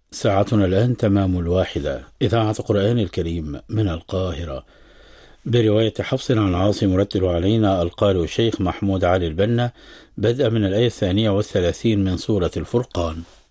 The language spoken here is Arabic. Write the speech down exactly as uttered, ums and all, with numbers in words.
ساعتنا الآن تمام الواحدة. إذاعة القرآن الكريم من القاهرة برواية حفص عن عاصم. يرتل علينا القارئ الشيخ محمود علي البنا بدءا من الآية الثانية والثلاثين من سورة الفرقان.